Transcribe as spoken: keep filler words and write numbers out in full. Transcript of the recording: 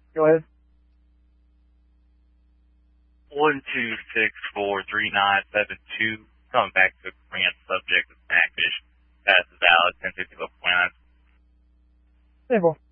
Go ahead. One two six four three nine seven two. Coming back to a grant subject of Magfish. That's valid. ten fifty point nine. Simple.